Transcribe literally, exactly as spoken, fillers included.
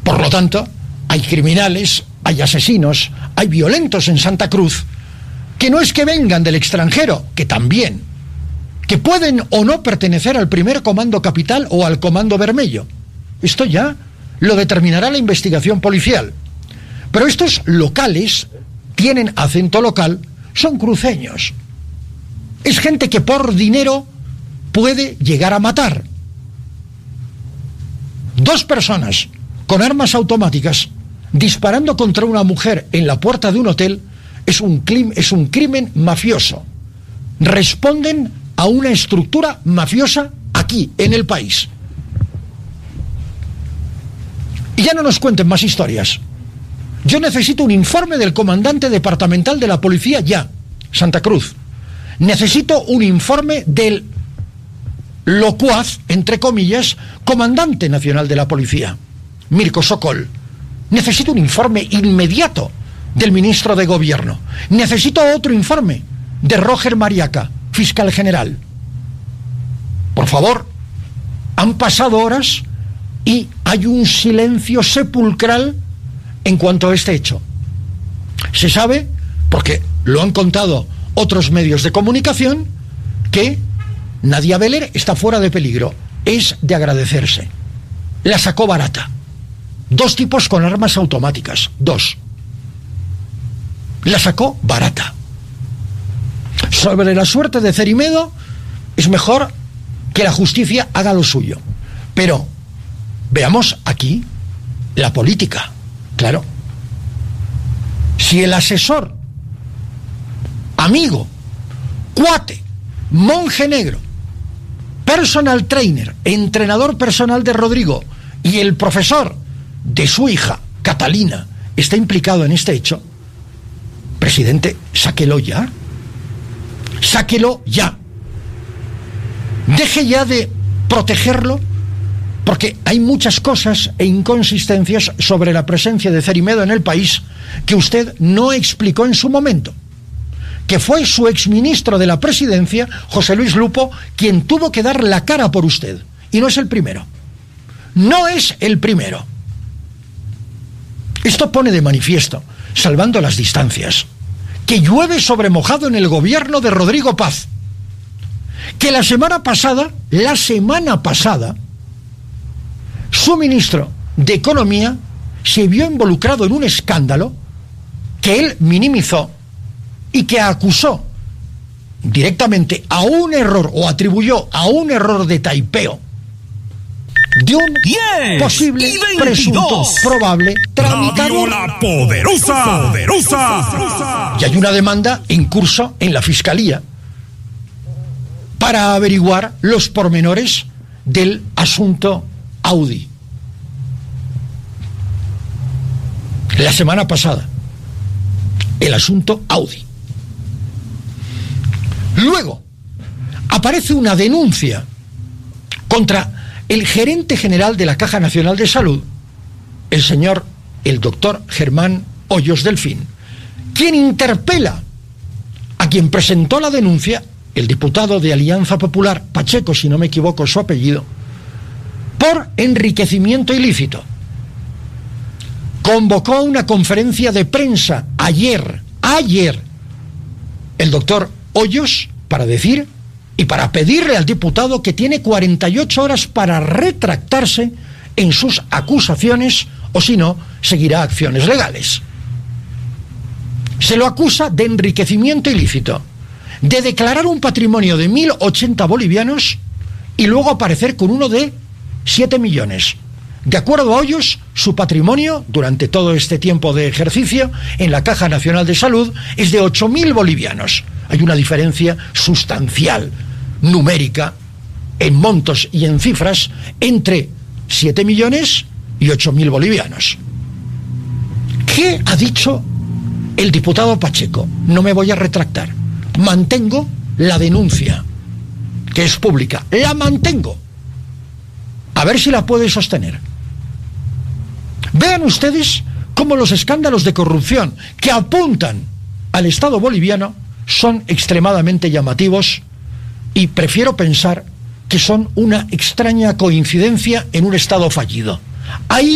Por lo tanto, hay criminales, hay asesinos, hay violentos en Santa Cruz, que no es que vengan del extranjero, que también, que pueden o no pertenecer al primer comando capital o al comando vermelho. Esto ya lo determinará la investigación policial. Pero estos locales tienen acento local, son cruceños. Es gente que por dinero puede llegar a matar. Dos personas con armas automáticas disparando contra una mujer en la puerta de un hotel es un crimen, es un crimen mafioso. Responden a una estructura mafiosa aquí, en el país. Y ya no nos cuenten más historias. Yo necesito un informe del comandante departamental de la policía ya, Santa Cruz. Necesito un informe del locuaz, entre comillas, comandante nacional de la policía, Mirko Sokol. Necesito un informe inmediato del ministro de Gobierno. Necesito otro informe de Roger Mariaca, fiscal general. Por favor, han pasado horas y hay un silencio sepulcral en cuanto a este hecho. Se sabe, porque lo han contado otros medios de comunicación, que Nadia Beler está fuera de peligro. Es de agradecerse. La sacó barata. Dos tipos con armas automáticas. Dos. La sacó barata. Sobre la suerte de Cerimedo, es mejor que la justicia haga lo suyo. Pero veamos aquí la política. Claro. Si el asesor, amigo, cuate, monje negro, personal trainer, entrenador personal de Rodrigo y el profesor de su hija, Catalina, está implicado en este hecho, presidente, sáquelo ya. Sáquelo ya. Deje ya de protegerlo, porque hay muchas cosas e inconsistencias sobre la presencia de Cerimedo en el país que usted no explicó en su momento. Que fue su exministro de la presidencia, José Luis Lupo, quien tuvo que dar la cara por usted. Y no es el primero. No es el primero. Esto pone de manifiesto, salvando las distancias, que llueve sobre mojado en el gobierno de Rodrigo Paz. Que la semana pasada, la semana pasada, su ministro de Economía se vio involucrado en un escándalo que él minimizó y que acusó directamente a un error, o atribuyó a un error de taipeo de un diez, posible, presunto, probable tramitador. La poderosa, poderosa. Y hay una demanda en curso en la Fiscalía para averiguar los pormenores del asunto Audi. La semana pasada, el asunto Audi. Luego, aparece una denuncia contra el gerente general de la Caja Nacional de Salud, el señor, el doctor Germán Hoyos Delfín, quien interpela a quien presentó la denuncia, el diputado de Alianza Popular, Pacheco, si no me equivoco su apellido, por enriquecimiento ilícito. Convocó una conferencia de prensa ayer, ayer, el doctor Hoyos, para decir y para pedirle al diputado que tiene cuarenta y ocho horas para retractarse en sus acusaciones, o si no, seguirá acciones legales. Se lo acusa de enriquecimiento ilícito, de declarar un patrimonio de mil ochenta bolivianos y luego aparecer con uno de siete millones. De acuerdo a Hoyos, su patrimonio durante todo este tiempo de ejercicio en la Caja Nacional de Salud es de ocho mil bolivianos. Hay una diferencia sustancial, numérica, en montos y en cifras, entre siete millones y ocho mil bolivianos. ¿Qué ha dicho el diputado Pacheco? No me voy a retractar. Mantengo la denuncia, que es pública. La mantengo. A ver si la puede sostener. Vean ustedes cómo los escándalos de corrupción que apuntan al Estado boliviano son extremadamente llamativos, y prefiero pensar que son una extraña coincidencia en un Estado fallido. Ahí